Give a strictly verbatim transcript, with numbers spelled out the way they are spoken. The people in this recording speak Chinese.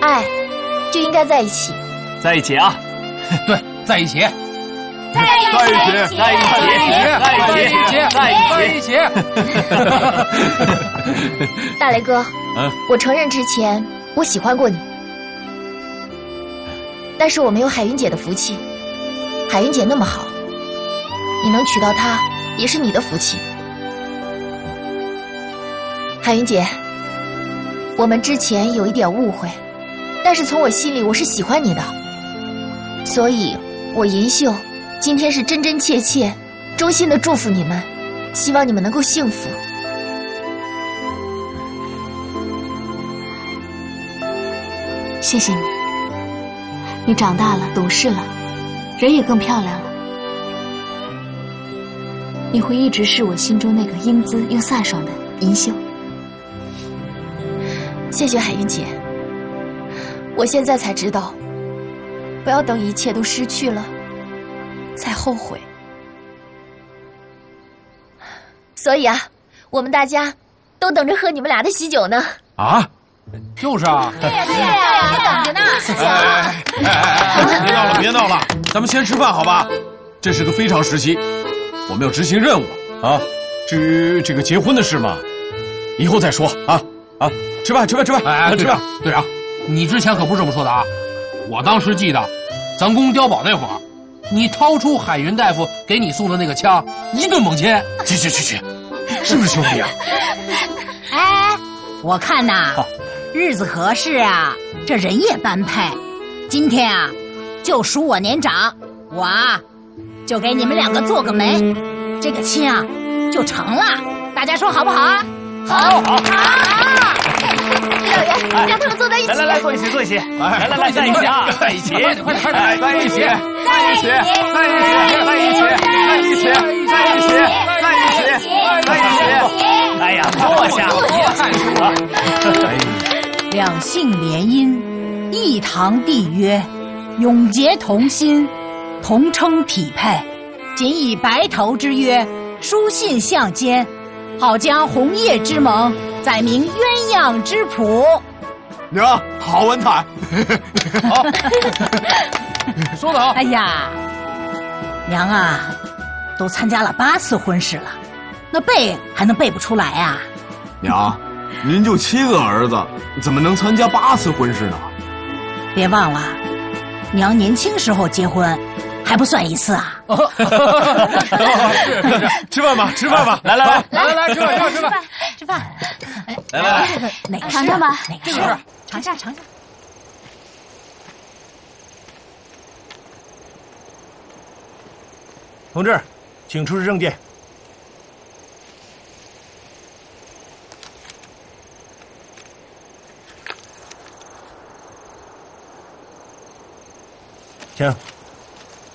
爱就应该在一起， 在一起啊！ 对，在一起， 在一起， 在一起，在一起， 在一起，在一起。 大雷哥， 嗯， 我承认之前我喜欢过你，但是我没有海云姐的福气。海云姐那么好，你能娶到她也是你的福气。海云姐，我们之前有一点误会，但是从我心里我是喜欢你的，所以我银秀今天是真真切切、衷心的祝福你们，希望你们能够幸福。 谢谢你，你长大了，懂事了，人也更漂亮了。你会一直是我心中那个英姿又飒爽的银秀。 谢谢海云姐，我现在才知道，不要等一切都失去了才后悔。所以啊，我们大家都等着喝你们俩的喜酒呢。 啊，就是啊。 对呀对呀，等着呢。 哎哎哎，别闹了别闹了，咱们先吃饭好吧？这是个非常时期，我们要执行任务啊。至于这个结婚的事嘛，以后再说啊啊！吃饭吃饭吃饭， 哎， 吃饭。 队长，你之前可不是这么说的啊！我当时记得，咱攻碉堡那会儿，你掏出海云大夫给你送的那个枪，一顿猛切。 去去去去，是不是兄弟啊？ 哎，我看呐，日子合适啊，这人也般配。今天啊，就属我年长，我啊，就给你们两个做个媒，这个亲啊，就成了。大家说好不好啊？ 好，好，好。指导员，让他们坐在一起。 来来来，坐一起，坐一起。来来来，在一起啊，在一起， 快点快点， 在一起， 在一起， 在一起，在一起，在一起，在一起，在一起，在一起。哎呀，坐下，别看书了。 两性联姻，一堂缔约，永结同心，同称匹配，仅以白头之约，书信相间，好将红叶之盟载明鸳鸯之谱。 娘，好文采。 好，说得好。 哎呀，娘啊，都参加了八次婚事了，那背还能背不出来啊？ 娘，您就七个儿子，怎么能参加八次婚事呢？ 别忘了，娘年轻时候结婚，还不算一次啊！ 吃饭吧，吃饭吧， 来来来来来来，吃饭吃饭吃饭。 来来来， 哪个尝尝吧， 哪个是？尝下尝下。 同志，请出示证件。请。